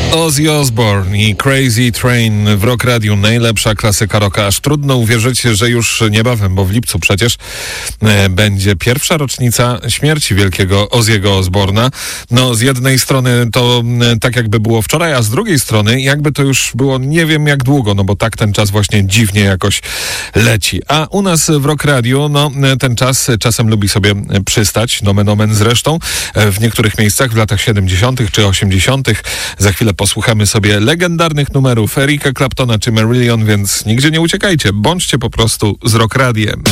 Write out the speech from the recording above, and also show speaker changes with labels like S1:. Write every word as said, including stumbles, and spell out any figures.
S1: Ozzy Osbourne i Crazy Train w Rock Radio, najlepsza klasyka rocka. Aż trudno uwierzyć, że już niebawem, bo w lipcu przecież e, będzie pierwsza rocznica śmierci wielkiego Ozzy'ego Osbourna. No z jednej strony to e, tak jakby było wczoraj, a z drugiej strony jakby to już było nie wiem jak długo, no bo tak ten czas właśnie dziwnie jakoś leci. A u nas w Rock Radio, no ten czas czasem lubi sobie przystać, nomen omen zresztą, e, w niektórych miejscach w latach siedemdziesiątych czy osiemdziesiątych. Za chwilę posłuchamy sobie legendarnych numerów Erika Claptona czy Marillion, więc nigdzie nie uciekajcie, bądźcie po prostu z Rock Radiem.